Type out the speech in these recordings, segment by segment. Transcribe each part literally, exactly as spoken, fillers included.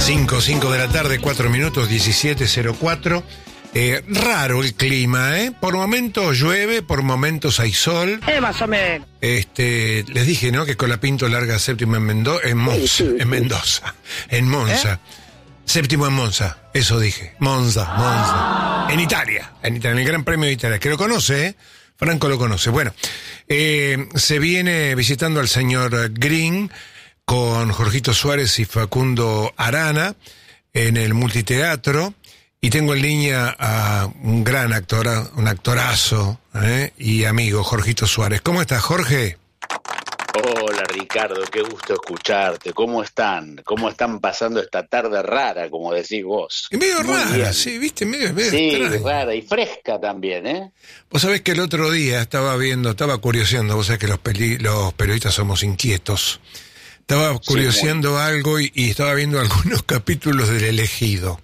cinco, cinco de la tarde, cuatro minutos, diecisiete cero cuatro. Eh, raro el clima, ¿eh? Por momentos llueve, por momentos hay sol. Eh, más o menos. Este, les dije, ¿no? Que Colapinto larga séptimo en, Mendo en Monza, Sí, sí, en Mendoza, en Monza. ¿Eh? Séptimo en Monza, eso dije. Monza, Monza. En Italia, en Italia, en el Gran Premio de Italia. Que lo conoce, ¿eh? Franco lo conoce. Bueno, eh, se viene visitando al señor Green con Jorgito Suárez y Facundo Arana en el Multiteatro. Y tengo en línea a un gran actor, un actorazo, ¿eh? Y amigo, Jorgito Suárez. ¿Cómo estás, Jorge? Hola, Ricardo, qué gusto escucharte. ¿Cómo están? ¿Cómo están pasando esta tarde rara, como decís vos? Y medio Muy rara, bien. sí, viste, medio, medio Sí, extraña. rara y fresca también, ¿eh? Vos sabés que el otro día estaba viendo, estaba curioseando, vos sabés que los, peli, los periodistas somos inquietos. Estaba curioseando sí, algo y, y estaba viendo algunos capítulos del Elegido.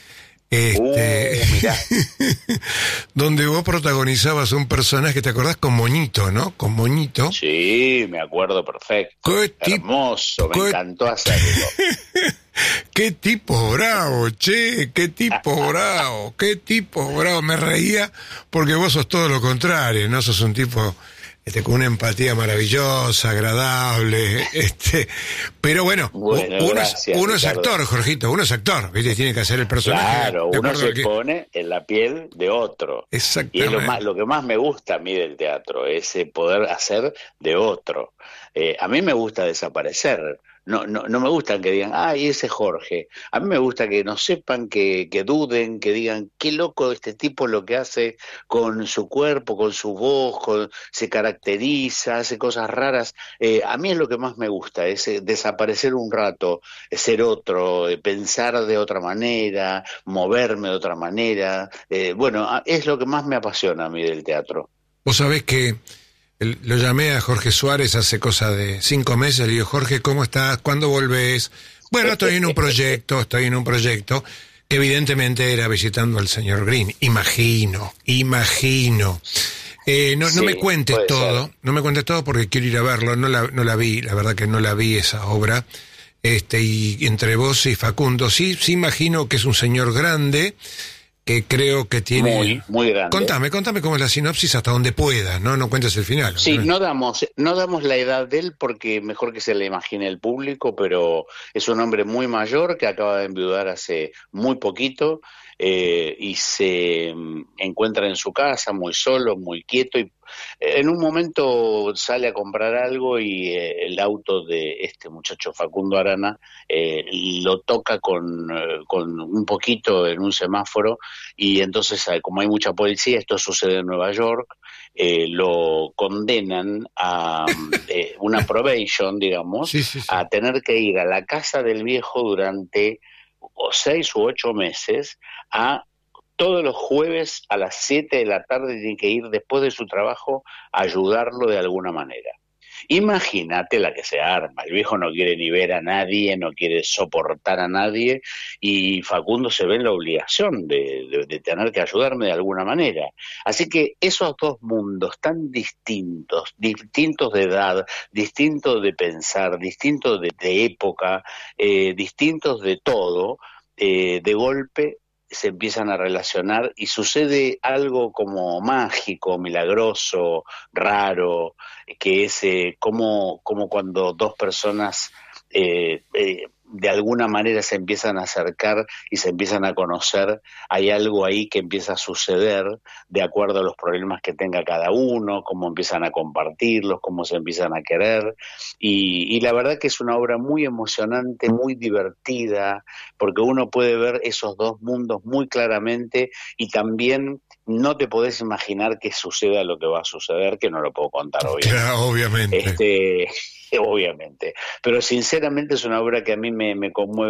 Este, uh, mirá. donde vos protagonizabas un personaje, ¿te acordás? Con Moñito, ¿no? Con Moñito. Sí, me acuerdo perfecto. ¿Qué Hermoso, ¿Qué? me encantó hacerlo. Qué tipo bravo, che, qué tipo bravo, qué tipo bravo. Me reía porque vos sos todo lo contrario, ¿no? Sos un tipo este, con una empatía maravillosa, agradable, este, pero bueno, bueno uno, gracias, es, uno es Ricardo. actor, Jorgito, uno es actor, ¿viste? Tiene que hacer el personaje. Claro, uno se que... pone en la piel de otro. Exactamente. Y es lo, más, lo que más me gusta a mí del teatro, ese poder hacer de otro. Eh, a mí me gusta desaparecer. No, no, no me gustan que digan, ay, ese Jorge. A mí me gusta que no sepan, que, que duden, que digan, qué loco este tipo lo que hace con su cuerpo, con su voz, con, se caracteriza, hace cosas raras. Eh, a mí es lo que más me gusta, es eh, desaparecer un rato, es ser otro, eh, pensar de otra manera, moverme de otra manera. Eh, bueno, es lo que más me apasiona a mí del teatro. Vos sabés que el, lo llamé a Jorge Suárez hace cosa de cinco meses, le digo, Jorge, ¿cómo estás? ¿Cuándo volvés? Bueno, estoy en un proyecto, estoy en un proyecto que evidentemente era visitando al señor Green. Imagino, imagino. Eh, no, sí, no me cuentes todo, ser. no me cuentes todo porque quiero ir a verlo, no la, no la vi, la verdad que no la vi esa obra. Este, y entre vos y Facundo, sí, sí imagino que es un señor grande, que creo que tiene... Muy, muy grande. Contame, contame cómo es la sinopsis hasta donde puedas, ¿no? No cuentes el final. Sí, no damos, no damos la edad de él porque mejor que se le imagine el público, pero es un hombre muy mayor que acaba de enviudar hace muy poquito eh, y se encuentra en su casa muy solo, muy quieto y en un momento sale a comprar algo y eh, el auto de este muchacho Facundo Arana eh, lo toca con, eh, con un poquito en un semáforo y entonces como hay mucha policía, esto sucede en Nueva York, eh, lo condenan a eh, una probation, digamos, sí, sí, sí. a tener que ir a la casa del viejo durante o seis u ocho meses a todos los jueves a las siete de la tarde tiene que ir después de su trabajo a ayudarlo de alguna manera. Imagínate la que se arma, el viejo no quiere ni ver a nadie, no quiere soportar a nadie y Facundo se ve en la obligación de, de, de tener que ayudarme de alguna manera. Así que esos dos mundos tan distintos, distintos de edad, distintos de pensar, distintos de, de época, eh, distintos de todo, eh, de golpe se empiezan a relacionar y sucede algo como mágico, milagroso, raro, que es eh, como, como cuando dos personas eh, eh, de alguna manera se empiezan a acercar y se empiezan a conocer, hay algo ahí que empieza a suceder de acuerdo a los problemas que tenga cada uno, cómo empiezan a compartirlos, cómo se empiezan a querer, y, y la verdad que es una obra muy emocionante, muy divertida, porque uno puede ver esos dos mundos muy claramente y también no te podés imaginar que suceda lo que va a suceder, que no lo puedo contar obviamente. Claro, obviamente. Este, obviamente, pero sinceramente es una obra que a mí me, me conmueve